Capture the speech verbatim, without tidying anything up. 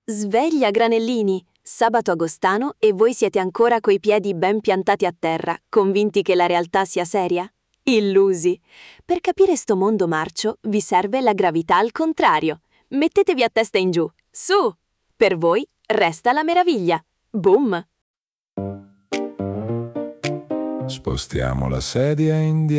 Sveglia, granellini! Sabato agostano e voi siete ancora coi piedi ben piantati a terra, convinti che la realtà sia seria? Illusi! Per capire sto mondo marcio vi serve la gravità al contrario. Mettetevi a testa in giù. Su! Per voi resta la meraviglia. Boom! Spostiamo la sedia indietro.